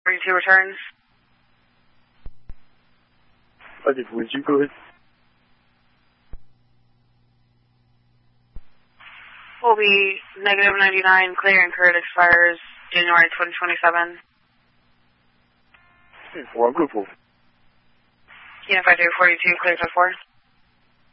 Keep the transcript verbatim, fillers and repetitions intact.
forty-two returns. Roger, forty-two, go ahead. Will be negative ninety-nine, clear and current expires January twenty twenty-seven. Okay, four, I'm good for. Unit five two forty-two, clear for four.